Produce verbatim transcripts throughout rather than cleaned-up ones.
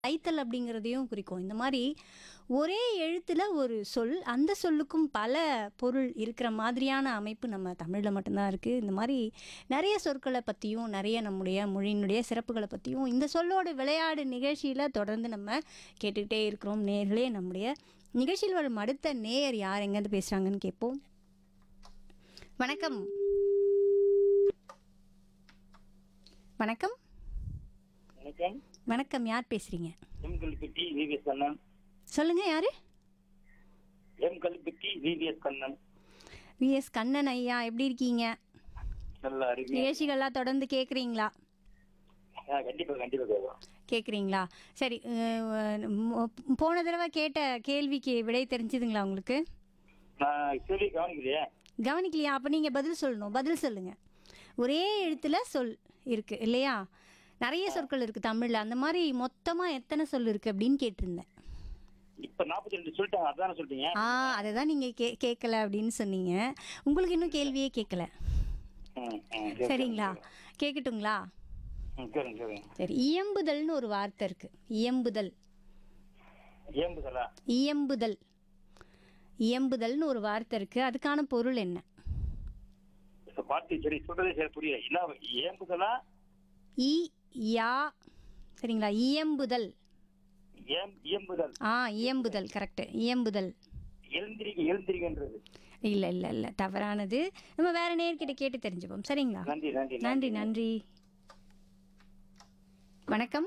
தைத்தல் அப்படிங்கிறதையும் குறிக்கும். இந்த மாதிரி ஒரே எழுத்தில் ஒரு சொல், அந்த சொல்லுக்கும் பல பொருள் இருக்கிற மாதிரியான அமைப்பு நம்ம தமிழில் மட்டும்தான் இருக்குது. இந்த மாதிரி நிறைய சொற்களை பற்றியும் நிறைய நம்முடைய மொழியினுடைய சிறப்புகளை பற்றியும் இந்த சொல்லோடு விளையாடு நிகழ்ச்சியில் தொடர்ந்து நம்ம கேட்டுக்கிட்டே இருக்கிறோம். நேயர்களே, நம்முடைய நிகழ்ச்சியில் வரும் அடுத்த நேயர் யார், எங்கேருந்து பேசுகிறாங்கன்னு கேட்போம். வணக்கம். வணக்கம். வணக்கம். வணக்கம், யார் பேசுறீங்க? M Kalpatti VVS Kannan. சொல்லுங்க, யாரு? M Kalpatti VVS Kannan. Vs Kannan ஐயா, எப்படி இருக்கீங்க? நல்லா இருக்கு. நிகழ்ச்சிகள்லாம் தொடர்ந்து கேட்குறீங்களா? கண்டிப்பா கண்டிப்பா கேட்கலாம். கேட்குறீங்களா? சரி. அஹ், மு- போன தடவை கேட்ட கேள்விக்கு விடை தெரிஞ்சுதுங்களா உங்களுக்கு? நான் கேள்வி கவனிக்கலையே. கவனிக்கலையா? அப்போ நீங்கள் பதில் சொல்லணும். பதில் சொல்லுங்க. ஒரே எழுத்தில் சொல் இருக்கு இல்லையா? நிறைய சொற்கள் இருக்குது தமிழில். அந்த மாதிரி மொத்தமாக எத்தனை சொல் இருக்குது அப்படின்னு கேட்டிருந்தேன். இப்ப நாற்பத்தி ரெண்டு சொல்லிட்டாங்க, அதான சொல்லிட்டீங்க. ஆ, அதை தான் நீங்கள் கே கேட்கல அப்படின்னு சொன்னீங்க. உங்களுக்கு இன்னும் கேள்வியே கேட்கல. ம், ம், சரி, சரிங்களா? சரி. கேட்கட்டுங்களா? ம், சரிங்க சரிங்க. சரி. இயம்புதல்னு ஒரு வார்த்தை இருக்கு. இயம்புதல். ஏம்புதலா? இயம்புதல். இயம்புதல்னு ஒரு வார்த்தை இருக்கு. அதுக்கான பொருள் என்ன? இப்ப பார்த்து சரி சொல்றதே சரி புரியல. இல்ல ஏம்புதலா? இ யா. சரிங்களா? இயம்புதல். ஏம் இயம்புதல். ஆ, இயம்புதல் கரெக்ட். இயம்புதல். எழுந்திரிக்க எழுந்திரிக்கன்றது. இல்லை இல்லை இல்லை, தவறானது. நம்ம வேற நேர்கிட்ட கேட்டு தெரிஞ்சுப்போம். சரிங்களா? நன்றி நன்றி நன்றி நன்றி. வணக்கம்.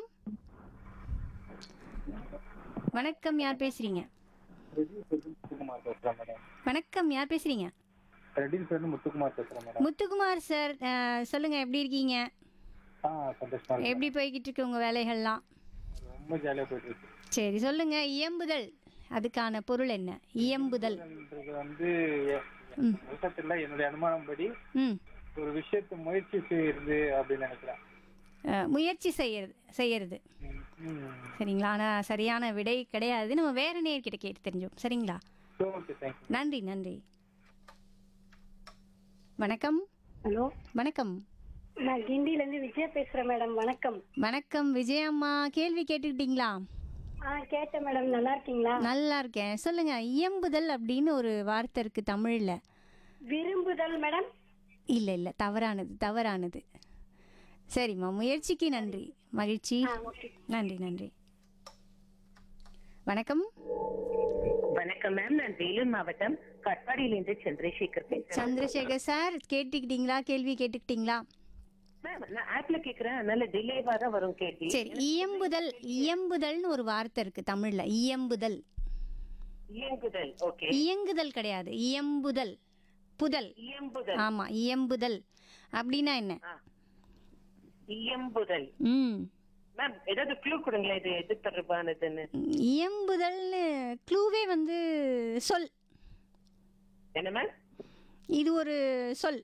வணக்கம், யார் பேசுறீங்க? முத்துக்குமார் பேசுறேன் மேடம். வணக்கம், யார் பேசுறீங்க? ரெட்டில் பேருந்து முத்துக்குமார் பேசுறேன் மேடம். முத்துக்குமார் சார், அஹ், சொல்லுங்க, எப்படி இருக்கீங்க? ஆ, சந்தோஷமா இருக்கு. எப்படி போய்கிட்டு இருக்கு உங்க வேலைகள்லாம்? ரொம்ப ஜாலியா போயிட்டு இருக்கு. சரி, சொல்லுங்க. இயம்புதல், அதுக்கான பொருள் என்ன? இயம்புதல். இது வந்து உலகத்துல என்னுடைய அனுமானம் படி ம் ஒரு விஷயத்தை முயற்சி செய்யறது அப்படின்னு நினைக்கிறேன். அஹ், முயற்சி செய்யறது செய்யறது ம், ம். சரிங்களா? ஆனால் சரியான விடை கிடையாது. நம்ம வேற நேர்கிட்ட கேட்டு தெரிஞ்சோம். சரிங்களா? Okay, thank you. நன்றி நன்றி. வணக்கம். ஹலோ, வணக்கம். நான் கிண்டில இருந்து விஜயா பேசுறேன் மேடம். வணக்கம். வணக்கம் விஜயம்மா, கேள்வி கேட்டுக்கிட்டீங்களா? ஆ, கேட்டேன் மேடம். நல்லா இருக்கீங்களா? நல்லா இருக்கேன். சொல்லுங்க. இயம்புதல் அப்படின்னு ஒரு வார்த்தை இருக்கு தமிழில். விரும்புதல் மேடம். இல்லை இல்லை, தவறானது தவறானது. சரிம்மா, முயற்சிக்கு நன்றி. மகிழ்ச்சி. ஆ, ஓகே. நன்றி நன்றி. வணக்கம். வணக்கம் மேம், நான் வேலூர் மாவட்டம் கட்பாடியிலிருந்து சந்திரசேகர் பேசுறேன். சந்திரசேகர் சார், கேட்டுக்கிட்டீங்களா? கேள்வி கேட்டுக்கிட்டீங்களா? மேம், நான் ஆப்ல கேக்குறேன், அதனால டிலேவா தான் வரும் கேள்வி. சரி. இயம்புதல். இயம்புதல்னு ஒரு வார்த்தை இருக்கு தமிழ்ல. இயம்புதல். இயங்குதல். ஓகே. இயங்குதல் கிடையாது, இயம்புதல். புதல். இயம்புதல். ஆமா, இயம்புதல் அப்படின்னா என்ன? ஆ. இயம்புதல். ம் மேம், ஏதாவது க்ளூ கொடுங்களேன், இது எது தொடர்பானதுன்னு. இயம்புதல்னு க்ளூவே வந்து சொல். என்ன மேம்? இது ஒரு சொல்.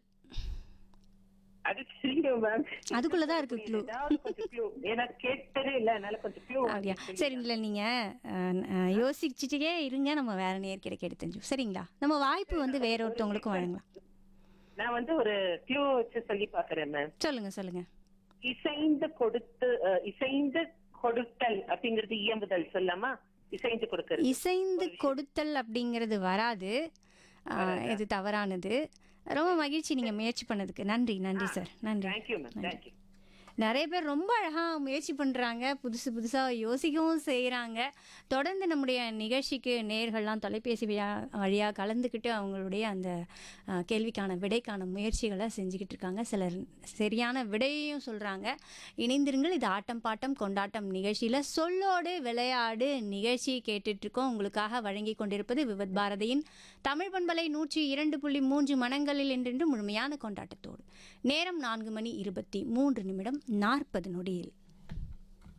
அது தெரியும் மேம், அதுக்குள்ளதான் இருக்கு க்ளூ. ஏதாவது கொஞ்சம் க்ளூ. ஏன்னா கேட்டதே இல்ல, அதனால கொஞ்சம் க்ளூ. அப்படியா? சரிங்களா? நீங்க அஹ், அஹ், யோசிச்சுட்டே இருங்க. நம்ம வேற நேர்கிட்ட கேட்டு தெரிஞ்சோம். சரிங்களா? நம்ம வாய்ப்பு வந்து வேற ஒருத்தவங்களுக்கும் வழங்கலாம். நான் வந்து ஒரு க்ளூ வச்சு சொல்லி பாக்குறேன் மேம். சொல்லுங்க சொல்லுங்க. இசைந்து கொடுத்து அஹ், இசைந்து கொடுத்தல் அப்படிங்கிறது இயம்புதல் சொல்லாமா? இசைந்து கொடுக்கறது. இசைந்து கொடுத்தல் அப்படிங்கிறது வராது. அஹ், இது தவறானது. ரொம்ப மகிழ்ச்சி நீங்க முயற்சி பண்ணதுக்கு. நன்றி நன்றி சார். நன்றி. Thank you ma'am, thank you. நிறைய பேர் ரொம்ப அழகாக முயற்சி பண்ணுறாங்க, புதுசு புதுசாக யோசிக்கவும் செய்கிறாங்க. தொடர்ந்து நம்முடைய நிகழ்ச்சிக்கு நேர்கள்லாம் தொலைபேசி வழியாக கலந்துக்கிட்டு அவங்களுடைய அந்த அஹ், கேள்விக்கான விடைக்கான முயற்சிகளை செஞ்சுக்கிட்டு இருக்காங்க. சிலர் சரியான விடையையும் சொல்கிறாங்க. இணைந்திருங்கள். இது ஆட்டம் பாட்டம் கொண்டாட்டம் நிகழ்ச்சியில் சொல்லோடு விளையாடு நிகழ்ச்சி கேட்டுட்ருக்கோம். உங்களுக்காக வழங்கி கொண்டிருப்பது விவத் பாரதியின் தமிழ் பண்பலை நூற்றி இரண்டு புள்ளி மூன்று மனங்களில் என்றென்று முழுமையான கொண்டாட்டத்தோடு. நேரம் நான்கு மணி இருபத்தி மூன்று நிமிடம் நாற்பது நொடியில்.